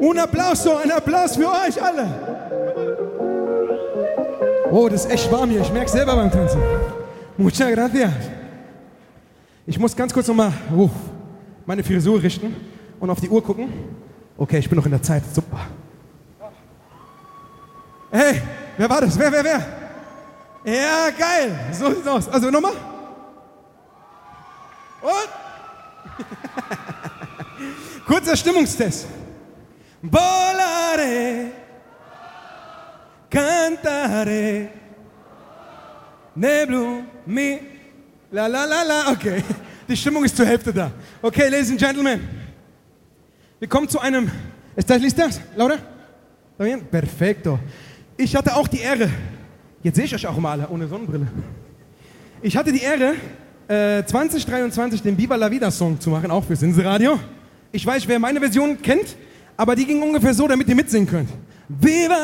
Un aplauso, ein Applaus für euch alle. Oh, das ist echt warm hier. Ich merke selber beim Tanzen. Muchas gracias. Ich muss ganz kurz nochmal meine Frisur richten und auf die Uhr gucken. Okay, ich bin noch in der Zeit. Super. Hey, wer war das? Wer? Ja, geil. So sieht's aus. Also nochmal. Und? Kurzer Stimmungstest. Volare, cantare, neblu, mi, la la la la. Okay, die Stimmung ist zur Hälfte da. Okay, Ladies and Gentlemen, wir kommen zu einem... Liest das, Laura? Perfekto. Ich hatte auch die Ehre, jetzt sehe ich euch auch mal alle ohne Sonnenbrille. Ich hatte die Ehre, 2023 den Viva la Vida Song zu machen, auch fürs Inseradio. Ich weiß, wer meine Version kennt, aber die ging ungefähr so, damit ihr mitsingen könnt. Viva